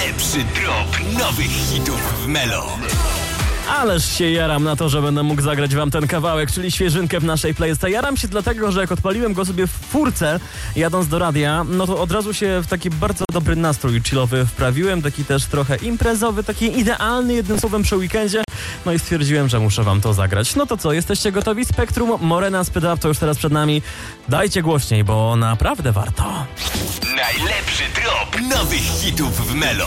Najlepszy drop nowych hitów w Melo. Ależ się jaram na to, że będę mógł zagrać wam ten kawałek, czyli świeżynkę w naszej playlistce. Jaram się dlatego, że jak odpaliłem go sobie w furce, jadąc do radia, no to od razu się w taki bardzo dobry nastrój chillowy wprawiłem, taki też trochę imprezowy, taki idealny, jednym słowem, przy weekendzie. No i stwierdziłem, że muszę wam to zagrać. No to co, jesteście gotowi? Spektrum, Morena, Speed Up to już teraz przed nami. Dajcie głośniej, bo naprawdę warto. Najlepszy drop nowych hitów w Melo.